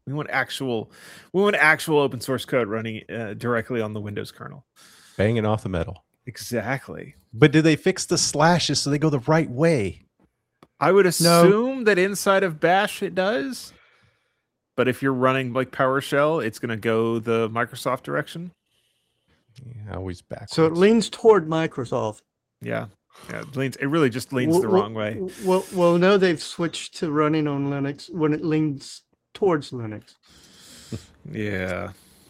We want actual open source code running directly on the Windows kernel. Banging off the metal. Exactly. But do they fix the slashes so they go the right way? I would assume that inside of Bash it does. But if you're running like PowerShell, it's going to go the Microsoft direction. Yeah, always backwards. So it leans toward Microsoft. Yeah. It really just leans the wrong way. Well, no, they've switched to running on Linux when it leans towards Linux. Yeah.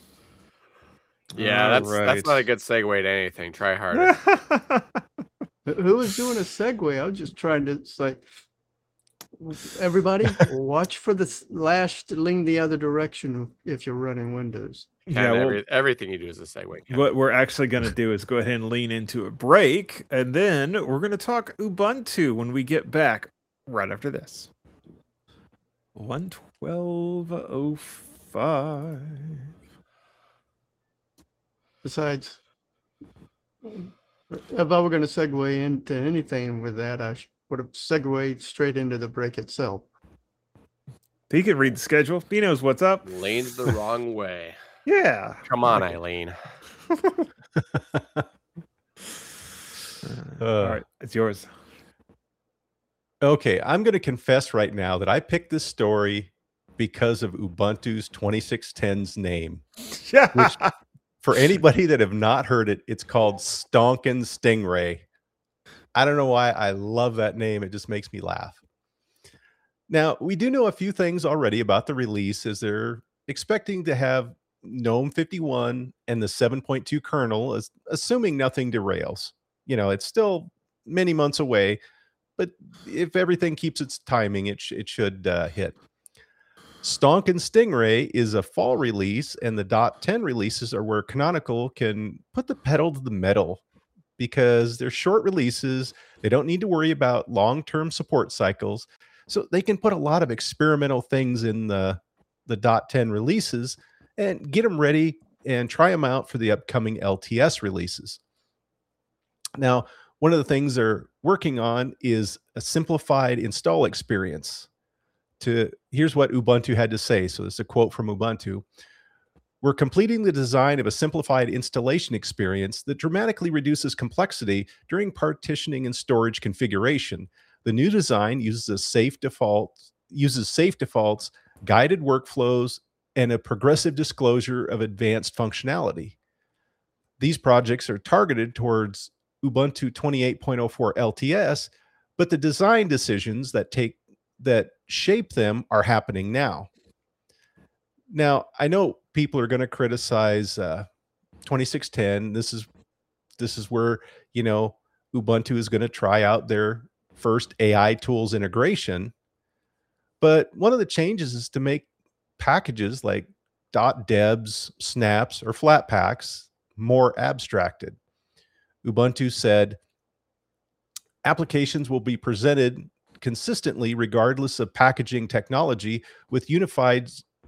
Yeah, that's not a good segue to anything. Try harder. Who was doing a segue? I was just trying to say, everybody, watch for the slash to lean the other direction if you're running Windows. Everything you do is a segue. Ken. What we're actually going to do is go ahead and lean into a break, and then we're going to talk Ubuntu when we get back right after this. 112.05. Besides, if I were going to segue into anything with that, I would have segued straight into the break itself. He can read the schedule. He knows what's up. Leans the wrong way. Yeah. Come on, Eileen. All right, it's yours. Okay, I'm going to confess right now that I picked this story because of Ubuntu's 2610's name. Which, for anybody that have not heard it, it's called Stonkin' Stingray. I don't know why I love that name. It just makes me laugh. Now, we do know a few things already about the release, as they're expecting to have GNOME 51 and the 7.2 kernel, assuming nothing derails. You know, it's still many months away, but if everything keeps its timing, it should hit. Stonkin' Stingray is a fall release, and the .10 releases are where Canonical can put the pedal to the metal because they're short releases. They don't need to worry about long-term support cycles, so they can put a lot of experimental things in the .10 releases and get them ready and try them out for the upcoming LTS releases. Now, one of the things they're working on is a simplified install experience. Here's what Ubuntu had to say. So this is a quote from Ubuntu. We're completing the design of a simplified installation experience that dramatically reduces complexity during partitioning and storage configuration. The new design uses safe defaults, guided workflows, and a progressive disclosure of advanced functionality. These projects are targeted towards Ubuntu 28.04 LTS, but the design decisions that shape them are happening now. Now, I know people are going to criticize 2610. This is where, you know, Ubuntu is going to try out their first AI tools integration. But one of the changes is to make packages like .debs, snaps, or flatpaks more abstracted. Ubuntu said applications will be presented consistently regardless of packaging technology with unified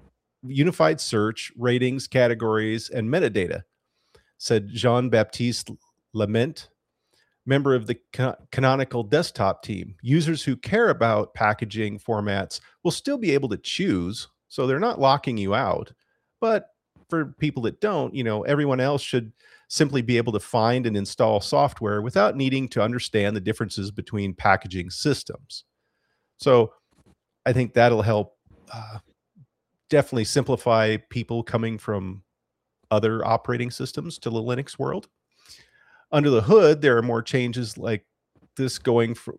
search, ratings, categories, and metadata, said Jean-Baptiste Lament, member of the Canonical desktop team. Users who care about packaging formats will still be able to choose, so they're not locking you out. But for people that don't, you know, everyone else should simply be able to find and install software without needing to understand the differences between packaging systems. So I think that'll help definitely simplify people coming from other operating systems to the Linux world. Under the hood, there are more changes like going from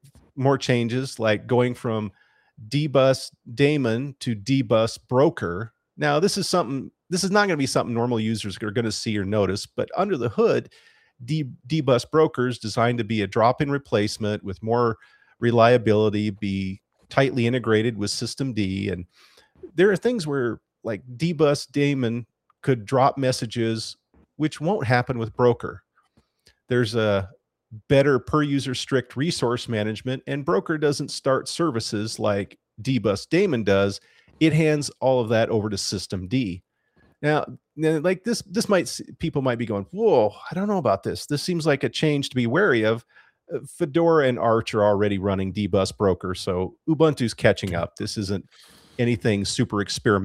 dbus daemon to dbus broker. Now, this is not going to be something normal users are going to see or notice, but under the hood, dbus broker is designed to be a drop-in replacement with more reliability, be tightly integrated with systemd. And there are things where like dbus daemon could drop messages, which won't happen with broker. There's a better per user strict resource management, and broker doesn't start services like dbus daemon does. It hands all of that over to systemd. Now, like this people might be going, whoa, I don't know about this. This seems like a change to be wary of. Fedora and Arch are already running dbus broker, so Ubuntu's catching up. This isn't anything super experimental.